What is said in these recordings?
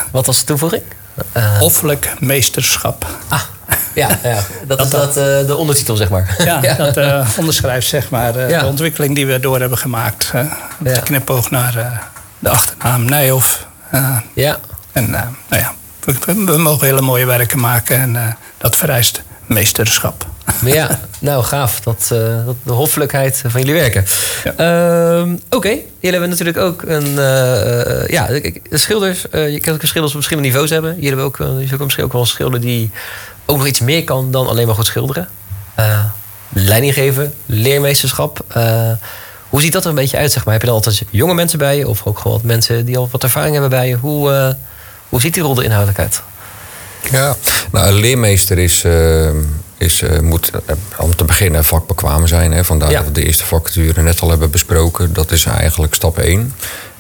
Wat was de toevoeging? Hoffelijk meesterschap. Ja. Dat is de ondertitel, zeg maar. Ja, dat onderschrijft zeg maar de ontwikkeling die we door hebben gemaakt. Met de knipoog naar de achternaam Nijhoff. En we mogen hele mooie werken maken en dat vereist meesterschap. Ja, nou gaaf. De hoffelijkheid van jullie werken. Ja. Oké, jullie hebben natuurlijk ook de schilders. Je kan ook schilders op verschillende niveaus hebben. Jullie hebben ook misschien ook wel een schilder die ook nog iets meer kan dan alleen maar goed schilderen. Leiding geven, leermeesterschap. Hoe ziet dat er een beetje uit, zeg maar? Heb je dan altijd jonge mensen bij je? Of ook gewoon wat mensen die al wat ervaring hebben bij je? Hoe ziet die rol er inhoudelijk uit? Ja, nou, een leermeester moet om te beginnen vakbekwaam zijn. Hè. Vandaar dat we de eerste vacature net al hebben besproken. Dat is eigenlijk stap 1.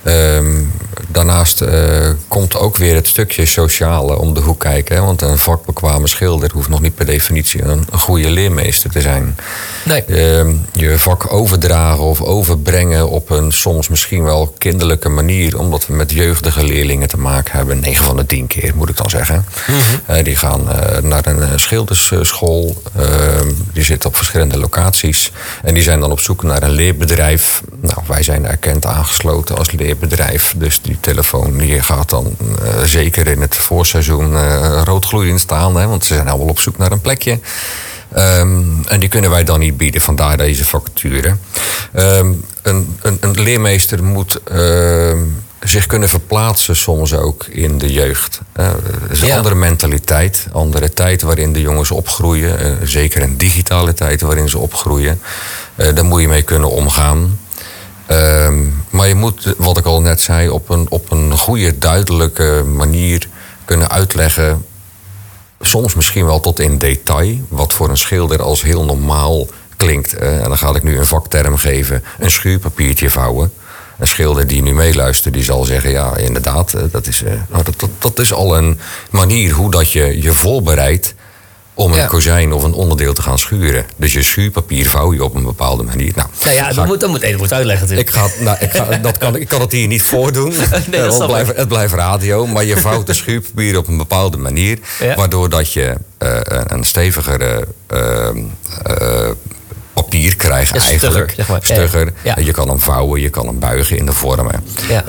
Daarnaast komt ook weer het stukje sociale om de hoek kijken. Hè? Want een vakbekwame schilder hoeft nog niet per definitie een goede leermeester te zijn. Nee. Je vak overdragen of overbrengen op een soms misschien wel kinderlijke manier. Omdat we met jeugdige leerlingen te maken hebben. 9 van de 10 keer moet ik dan zeggen. Mm-hmm. Die gaan naar een schildersschool. Die zitten op verschillende locaties. En die zijn dan op zoek naar een leerbedrijf. Nou, wij zijn erkend aangesloten als leerbedrijf. Dus die telefoon die gaat dan zeker in het voorseizoen roodgloeiend staan. Hè, want ze zijn allemaal op zoek naar een plekje. En die kunnen wij dan niet bieden, vandaar deze vacature. Een leermeester moet zich kunnen verplaatsen soms ook in de jeugd. Het is een andere mentaliteit, andere tijd waarin de jongens opgroeien. Zeker een digitale tijd waarin ze opgroeien. Daar moet je mee kunnen omgaan. Maar je moet, wat ik al net zei, op een goede, duidelijke manier kunnen uitleggen. Soms misschien wel tot in detail, wat voor een schilder als heel normaal klinkt. En dan ga ik nu een vakterm geven, een schuurpapiertje vouwen. Een schilder die nu meeluistert, die zal zeggen, ja inderdaad, dat is al een manier hoe dat je voorbereidt om een kozijn of een onderdeel te gaan schuren. Dus je schuurpapier vouw je op een bepaalde manier. Dat moet uitleggen natuurlijk. Ik kan het hier niet voordoen. Nee, het blijft radio. Maar je vouwt de schuurpapier op een bepaalde manier. Ja. Waardoor dat je een stevigere papier krijgt eigenlijk. Stugger. Ja. Je kan hem vouwen, je kan hem buigen in de vormen. Ja.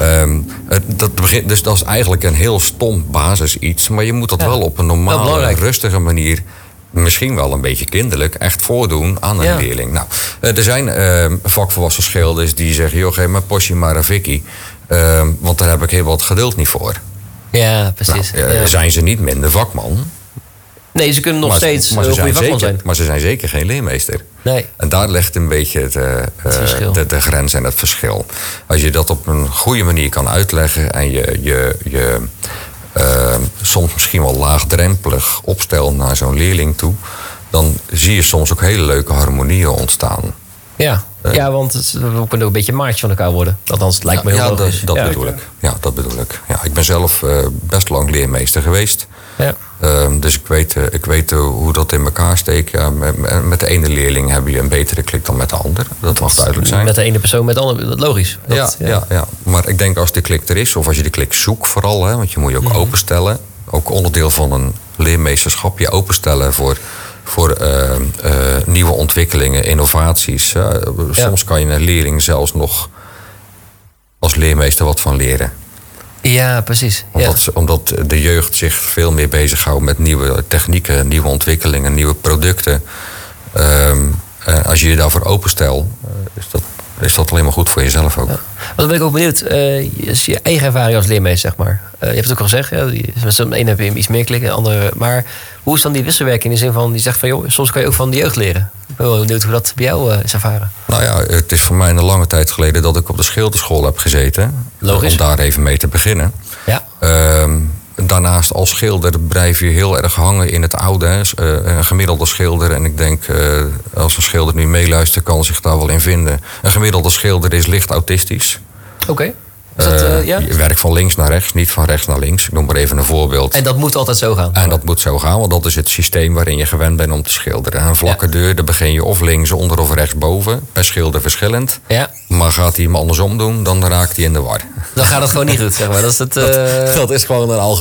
Dus dat is eigenlijk een heel stom basis iets. Maar je moet dat wel op een normale, rustige manier, misschien wel een beetje kinderlijk, echt voordoen aan een leerling. Nou, er zijn vakvolwassen schilders die zeggen, joh, geef me Posje maar een Vicky. Want daar heb ik heel wat geduld niet voor. Ja, precies. Zijn ze niet minder vakman? Nee, ze kunnen nog steeds een goede vakman zijn. Maar ze zijn zeker geen leermeester. Nee. En daar ligt een beetje de grens en het verschil. Als je dat op een goede manier kan uitleggen en je soms misschien wel laagdrempelig opstelt naar zo'n leerling toe, dan zie je soms ook hele leuke harmonieën ontstaan. Ja, want we kunnen ook een beetje maatje van elkaar worden. Althans, lijkt me heel logisch. Dat bedoel ik. Ja, dat bedoel ik. Ja, ik ben zelf best lang leermeester geweest. Ja. Dus ik weet hoe dat in elkaar steekt. Ja, met de ene leerling heb je een betere klik dan met de ander. Dat mag duidelijk zijn. Met de ene persoon, met de andere, dat logisch. Ja. Maar ik denk als de klik er is, of als je de klik zoekt vooral, hè, want je moet je ook openstellen. Ook onderdeel van een leermeesterschap, je openstellen voor nieuwe ontwikkelingen, innovaties. Soms kan je een leerling zelfs nog als leermeester wat van leren. Ja, precies. Omdat de jeugd zich veel meer bezighoudt met nieuwe technieken, nieuwe ontwikkelingen, nieuwe producten. Als je je daarvoor openstelt, is dat alleen maar goed voor jezelf ook. Ja. Dan ben ik ook benieuwd, je eigen ervaring als leermeester, zeg maar. Je hebt het ook al gezegd, met zo'n ene heb je iets meer klikken, de andere. Maar hoe is dan die wisselwerking in de zin van, die zegt van, joh, soms kan je ook van de jeugd leren. Ik ben wel benieuwd hoe dat bij jou is ervaren. Nou ja, het is voor mij een lange tijd geleden dat ik op de schilderschool heb gezeten. Logisch. Om daar even mee te beginnen. Ja. Daarnaast als schilder blijf je heel erg hangen in het oude. Een gemiddelde schilder, en ik denk als een schilder nu meeluistert, kan zich daar wel in vinden. Een gemiddelde schilder is licht autistisch. Oké. Je werkt van links naar rechts, niet van rechts naar links. Ik noem maar even een voorbeeld. En dat moet altijd zo gaan? En dat moet zo gaan, want dat is het systeem waarin je gewend bent om te schilderen. Een vlakke deur, daar begin je of links onder of rechtsboven. Per schilder verschillend. Ja. Maar gaat hij hem andersom doen, dan raakt hij in de war. Dan gaat het gewoon niet goed, zeg maar. Dat is gewoon een algemeen.